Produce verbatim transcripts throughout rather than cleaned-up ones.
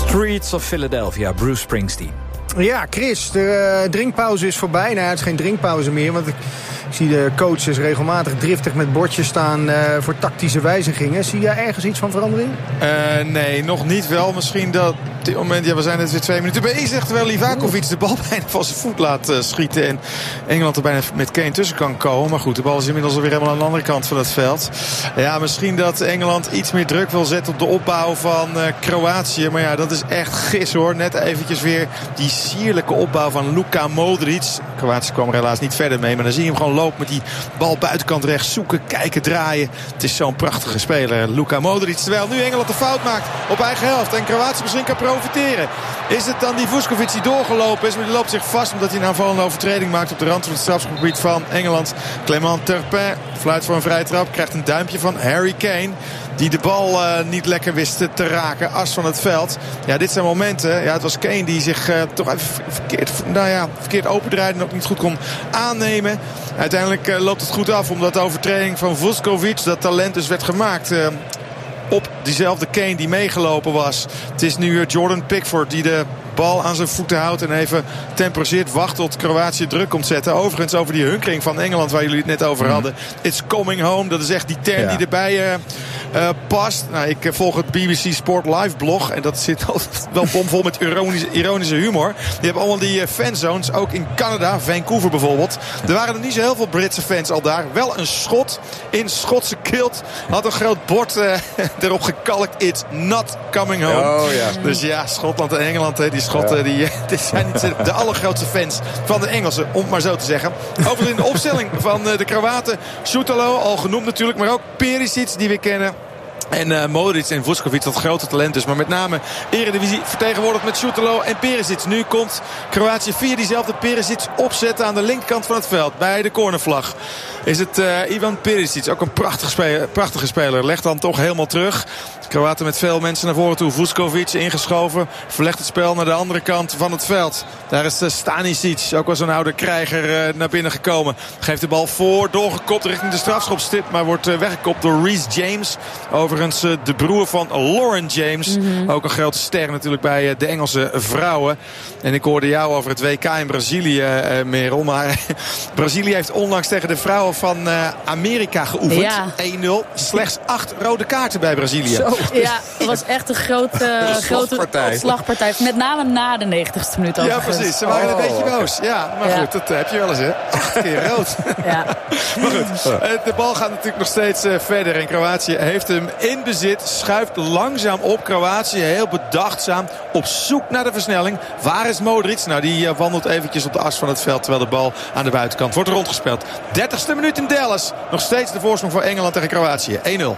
Streets of Philadelphia, Bruce Springsteen. Ja, Chris, de uh, drinkpauze is voorbij. Nou, het is geen drinkpauze meer, want ik zie de coaches regelmatig driftig met bordjes staan uh, voor tactische wijzigingen. Zie jij ergens iets van verandering? Uh, nee, nog niet wel. Misschien dat op dit moment, ja, we zijn net weer twee minuten bezig, terwijl Livakovic de bal bijna van zijn voet laat uh, schieten en Engeland er bijna met Kane tussen kan komen. Maar goed, de bal is inmiddels alweer helemaal aan de andere kant van het veld. Ja, misschien dat Engeland iets meer druk wil zetten op de opbouw van uh, Kroatië. Maar ja, dat is echt gis hoor. Net eventjes weer die sierlijke opbouw van Luka Modric. Kroatië kwam er helaas niet verder mee, maar dan zie je hem gewoon lopen met die bal buitenkant rechts, zoeken, kijken, draaien. Het is zo'n prachtige speler, Luka Modric. Terwijl nu Engeland de fout maakt op eigen helft en Kroatië misschien kan profiteren. Is het dan die Vuskovic die doorgelopen is, maar die loopt zich vast omdat hij een aanvallende overtreding maakt op de rand van het strafschopgebied van Engeland. Clement Turpin fluit voor een vrije trap, krijgt een duimpje van Harry Kane, die de bal uh, niet lekker wist te raken. As van het veld. Ja, dit zijn momenten. Ja, het was Kane die zich uh, toch even verkeerd, nou ja, verkeerd opendraaide en ook niet goed kon aannemen. Uiteindelijk uh, loopt het goed af omdat de overtreding van Vuskovic, dat talent dus werd gemaakt Uh, op diezelfde Kane die meegelopen was. Het is nu Jordan Pickford die de bal aan zijn voeten houdt en even temporiseert, wacht tot Kroatië druk komt zetten. Overigens over die hunkering van Engeland waar jullie het net over hadden. It's coming home, dat is echt die term ja. die erbij uh, uh, past. Nou, ik uh, volg het B B C Sport Live blog en dat zit altijd wel bomvol met ironische, ironische humor. Die hebben allemaal die uh, fanzones, ook in Canada, Vancouver bijvoorbeeld. Er waren er niet zo heel veel Britse fans al daar. Wel een Schot in Schotse kilt had een groot bord uh, erop gekalkt. It's not coming home. Oh, ja. Dus ja, Schotland en Engeland, hè, die Schotten die, die zijn niet de allergrootste fans van de Engelsen, om het maar zo te zeggen. Overigens in de opstelling van de Kroaten, Šutalo, al genoemd natuurlijk, maar ook Perisic, die we kennen. En uh, Modric en Vuskovic, dat grote talent dus. Maar met name Eredivisie vertegenwoordigd met Šutalo en Perisic. Nu komt Kroatië via diezelfde Perisic opzetten aan de linkerkant van het veld. Bij de cornervlag is het uh, Ivan Perisic. Ook een prachtige speler, prachtige speler. Legt dan toch helemaal terug. Kroaten met veel mensen naar voren toe. Vuskovic ingeschoven. Verlegt het spel naar de andere kant van het veld. Daar is Stanisic, ook wel zo'n oude krijger, uh, naar binnen gekomen. Geeft de bal voor, doorgekopt richting de strafschopstip. Maar wordt uh, weggekopt door Reece James. Overigens uh, de broer van Lauren James. Mm-hmm. Ook een grote ster natuurlijk bij uh, de Engelse vrouwen. En ik hoorde jou over het W K in Brazilië, uh, Merel. Maar Brazilië heeft onlangs tegen de vrouwen van uh, Amerika geoefend. Ja. één nul. Slechts acht rode kaarten bij Brazilië. Zo. Ja, het was echt een grote, grote slagpartij. Met name na de negentigste minuut. Ja, precies. Ze waren oh. een beetje boos. Ja, maar ja. goed, dat heb je wel eens, hè. Acht keer rood. Ja. Maar goed, de bal gaat natuurlijk nog steeds verder. En Kroatië heeft hem in bezit. Schuift langzaam op. Kroatië heel bedachtzaam op zoek naar de versnelling. Waar is Modric? Nou, die wandelt eventjes op de as van het veld, terwijl de bal aan de buitenkant wordt rondgespeeld. dertigste minuut in Dallas. Nog steeds de voorsprong voor Engeland tegen Kroatië. één nul.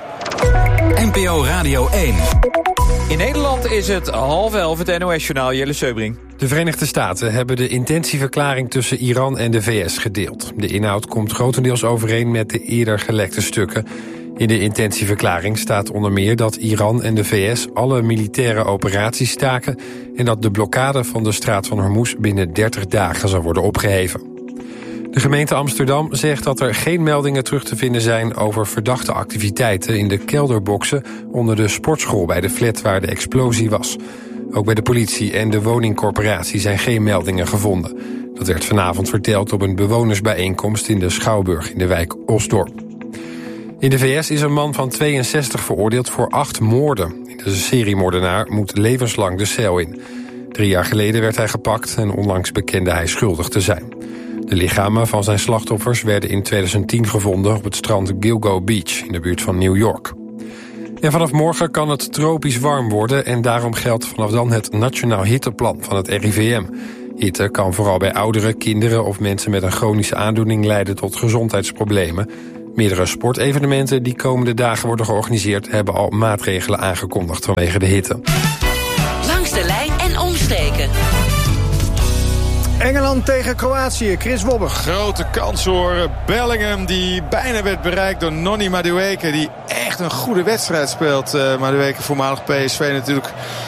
N P O Radio één. In Nederland is het half elf, het N O S-journaal. Jelle Seubring. De Verenigde Staten hebben de intentieverklaring tussen Iran en de V S gedeeld. De inhoud komt grotendeels overeen met de eerder gelekte stukken. In de intentieverklaring staat onder meer dat Iran en de V S alle militaire operaties staken en dat de blokkade van de straat van Hormuz binnen dertig dagen zal worden opgeheven. De gemeente Amsterdam zegt dat er geen meldingen terug te vinden zijn over verdachte activiteiten in de kelderboxen onder de sportschool bij de flat waar de explosie was. Ook bij de politie en de woningcorporatie zijn geen meldingen gevonden. Dat werd vanavond verteld op een bewonersbijeenkomst in de Schouwburg in de wijk Osdorp. In de V S is een man van tweeënzestig veroordeeld voor acht moorden. De seriemoordenaar moet levenslang de cel in. Drie jaar geleden werd hij gepakt en onlangs bekende hij schuldig te zijn. De lichamen van zijn slachtoffers werden in tweeduizend tien gevonden op het strand Gilgo Beach in de buurt van New York. En vanaf morgen kan het tropisch warm worden en daarom geldt vanaf dan het Nationaal Hitteplan van het R I V M. Hitte kan vooral bij ouderen, kinderen of mensen met een chronische aandoening leiden tot gezondheidsproblemen. Meerdere sportevenementen die komende dagen worden georganiseerd hebben al maatregelen aangekondigd vanwege de hitte. Langs de lijn en omstreken. Engeland tegen Kroatië, Chris Wobber. Grote kans hoor. Bellingham die bijna werd bereikt door Noni Madueke. Die echt een goede wedstrijd speelt. Uh, Madueke, voormalig P S V natuurlijk.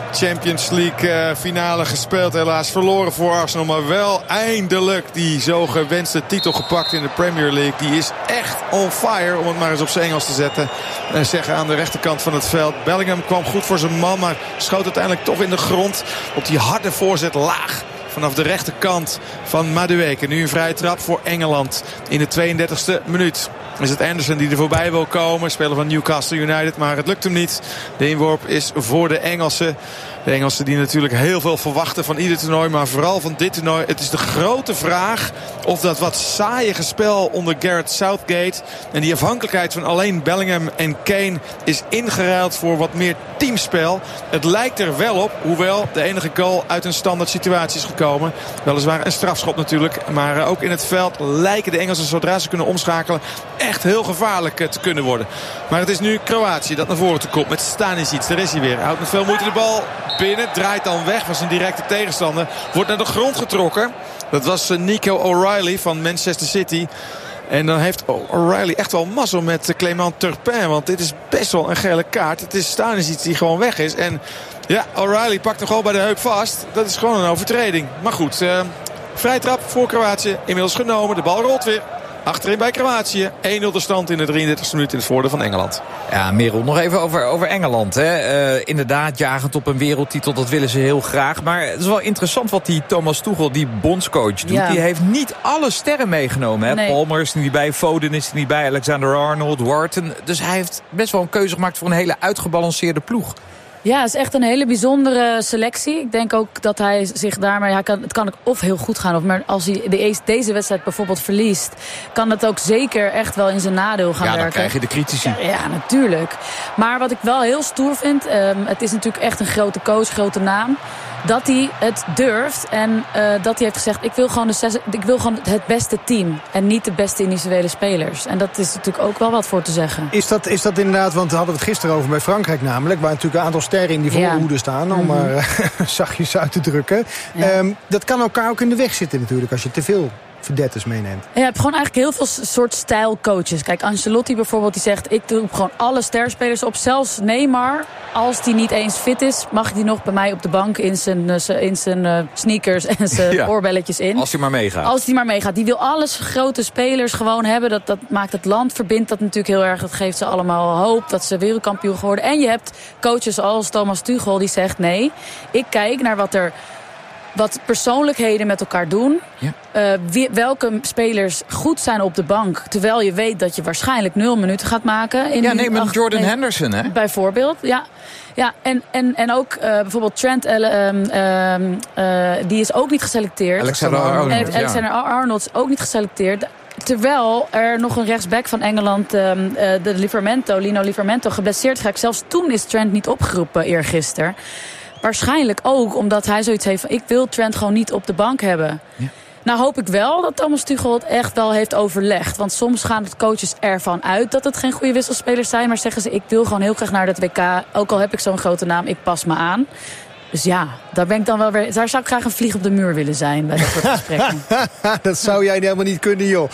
Champions League uh, finale gespeeld. Helaas verloren voor Arsenal. Maar wel eindelijk die zo gewenste titel gepakt in de Premier League. Die is echt on fire, om het maar eens op zijn Engels te zetten. En zeggen aan de rechterkant van het veld. Bellingham kwam goed voor zijn man, maar schoot uiteindelijk toch in de grond. Op die harde voorzet laag. Vanaf de rechterkant van Madueke. Nu een vrije trap voor Engeland in de tweeëndertigste minuut. Is het Anderson die er voorbij wil komen. Speler van Newcastle United. Maar het lukt hem niet. De inworp is voor de Engelsen. De Engelsen die natuurlijk heel veel verwachten van ieder toernooi. Maar vooral van dit toernooi. Het is de grote vraag of dat wat saaiige spel onder Gareth Southgate. En die afhankelijkheid van alleen Bellingham en Kane is ingeruild voor wat meer teamspel. Het lijkt er wel op. Hoewel de enige goal uit een standaard situatie is gekomen. Weliswaar een strafschop natuurlijk. Maar ook in het veld lijken de Engelsen zodra ze kunnen omschakelen echt heel gevaarlijk te kunnen worden. Maar het is nu Kroatië dat naar voren toe komt met Stanisic. Daar is hij weer. Houdt met veel moeite de bal binnen. Draait dan weg. Was een directe tegenstander. Wordt naar de grond getrokken. Dat was Nico O'Reilly van Manchester City. En dan heeft O'Reilly echt wel mazzel met Clément Turpin. Want dit is best wel een gele kaart. Het is Stanisic die gewoon weg is. En ja, O'Reilly pakt hem gewoon bij de heup vast. Dat is gewoon een overtreding. Maar goed, uh, vrije trap voor Kroatië. Inmiddels genomen. De bal rolt weer. Achterin bij Kroatië. één nul de stand in de drieëndertigste minuut in het voordeel van Engeland. Ja, Merel, nog even over, over Engeland. Hè. Uh, inderdaad, jagend op een wereldtitel, dat willen ze heel graag. Maar het is wel interessant wat die Thomas Tuchel, die bondscoach, doet. Ja. Die heeft niet alle sterren meegenomen. Hè. Nee. Palmer is er niet bij, Foden is er niet bij, Alexander-Arnold, Wharton. Dus hij heeft best wel een keuze gemaakt voor een hele uitgebalanceerde ploeg. Ja, het is echt een hele bijzondere selectie. Ik denk ook dat hij zich daarmee... Hij kan, het kan ook of heel goed gaan, of maar als hij de, deze wedstrijd bijvoorbeeld verliest, kan dat ook zeker echt wel in zijn nadeel gaan ja, werken. Ja, dan krijg je de critici. Ja, ja, natuurlijk. Maar wat ik wel heel stoer vind, um, het is natuurlijk echt een grote coach, grote naam, dat hij het durft en uh, dat hij heeft gezegd, ik wil gewoon de zes, ik wil gewoon het beste team en niet de beste individuele spelers. En dat is natuurlijk ook wel wat voor te zeggen. Is dat, is dat inderdaad, want we hadden het gisteren over bij Frankrijk namelijk, waar natuurlijk een aantal sterren in die voorhoede ja. staan, om maar uh, zachtjes uit te drukken. Ja. Um, dat kan elkaar ook in de weg zitten natuurlijk, als je te veel verdetters meeneemt. Ja, je hebt gewoon eigenlijk heel veel soort stijlcoaches. Kijk, Ancelotti bijvoorbeeld, die zegt, ik doe gewoon alle sterspelers op. Zelfs Neymar, als die niet eens fit is, mag die nog bij mij op de bank in zijn, in zijn uh, sneakers en zijn ja. oorbelletjes in. Als hij maar meegaat. Als hij maar meegaat. Die wil alles grote spelers gewoon hebben. Dat, dat maakt het land, verbindt dat natuurlijk heel erg. Dat geeft ze allemaal hoop dat ze wereldkampioen geworden. En je hebt coaches als Thomas Tuchel die zegt, nee, ik kijk naar wat er wat persoonlijkheden met elkaar doen. Ja. Uh, wie, welke spelers goed zijn op de bank, terwijl je weet dat je waarschijnlijk nul minuten gaat maken. In ja, neem een Jordan nee, Henderson, hè? Bijvoorbeeld, ja. Ja, en, en, en ook uh, bijvoorbeeld Trent, uh, uh, uh, die is ook niet geselecteerd. Alexander-Arnold. Alexander-Arnold is ook niet geselecteerd. Terwijl er nog een rechtsback van Engeland, uh, de Livramento, Lino Livramento, geblesseerd is geraakt. Zelfs toen is Trent niet opgeroepen eergisteren. Waarschijnlijk ook omdat hij zoiets heeft van, ik wil Trent gewoon niet op de bank hebben. Ja. Nou hoop ik wel dat Thomas Tuchel het echt wel heeft overlegd. Want soms gaan de coaches ervan uit dat het geen goede wisselspelers zijn. Maar zeggen ze, ik wil gewoon heel graag naar dat W K. Ook al heb ik zo'n grote naam, ik pas me aan. Dus ja, daar ben ik dan wel weer. Daar zou ik graag een vlieg op de muur willen zijn bij dat soort gesprekken. Dat zou jij helemaal niet kunnen, joh.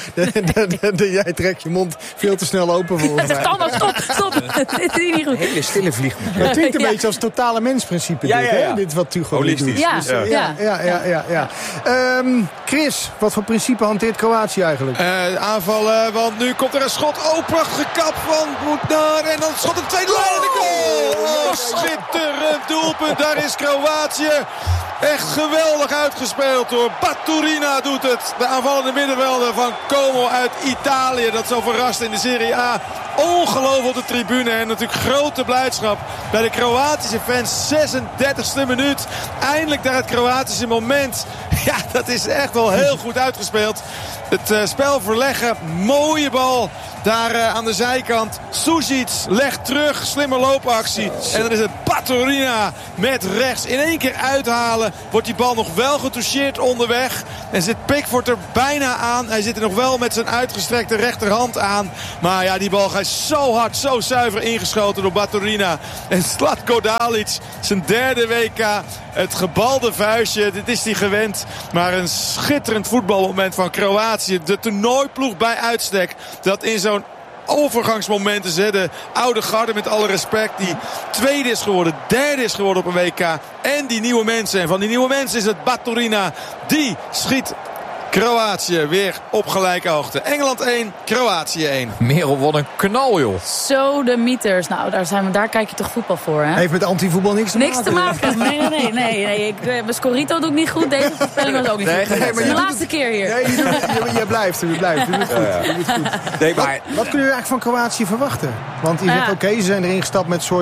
Jij trekt je mond veel te snel open voor mij. Thomas, stop, stop. Dit is niet goed. Hele stille vlieg. Het klinkt een ja. beetje als totale mensprincipe. Ja, dit, ja, ja. Hè? Dit wat Tuchel doet. Ja, dus, uh, ja, ja, ja, ja, ja. Um, Chris, wat voor principe hanteert Kroatië eigenlijk? Uh, aanvallen, want nu komt er een schot. Oh, prachtige kap van Boetnar. En dan schot een tweede lijn in de goal. Oh, schitterend doelpunt. Daar is Kroatië. Echt geweldig uitgespeeld door Baturina doet het. De aanvallende middenvelder van Como uit Italië. Dat zo verrast in de Serie A. Ongelooflijk op de tribune. En natuurlijk grote blijdschap bij de Kroatische fans. zesendertigste minuut. Eindelijk daar het Kroatische moment. Ja, dat is echt wel heel goed uitgespeeld. Het uh, spel verleggen. Mooie bal. Daar uh, aan de zijkant. Sušić legt terug. Slimme loopactie. En dan is het Baturina met rechts. In één keer uithalen. Wordt die bal nog wel getoucheerd onderweg. En zit Pickford er bijna aan. Hij zit er nog wel met zijn uitgestrekte rechterhand aan. Maar ja, die bal gaat zo hard, zo zuiver ingeschoten door Baturina. En Zlatko Dalic, zijn derde W K. Het gebalde vuistje, dit is hij gewend. Maar een schitterend voetbalmoment van Kroatië. De toernooiploeg bij uitstek. Dat in zo'n overgangsmomenten. Ze de oude garde met alle respect. Die tweede is geworden, derde is geworden op een W K. En die nieuwe mensen. En van die nieuwe mensen is het Baturina. Die schiet Kroatië weer op gelijke hoogte. Engeland één, Kroatië één. Merel, wat een knal, joh. Zo de mieters. Nou, daar, zijn we, daar kijk je toch voetbal voor, hè? Heeft met antivoetbal niks te niks maken. Niks te maken. Nee, nee, nee. nee, nee. Ik, mijn Scorito doe ik niet goed. Deze voorspelling was ook niet nee, goed. Nee, maar de je laatste doet, keer hier. Nee, je, doet, je, je blijft. Je blijft. Je doet het goed. Ja, ja. Je doet het goed. Nee, maar... Wat, wat kunnen we eigenlijk van Kroatië verwachten? Want je zegt, ja. oké, okay, ze zijn erin gestapt met soort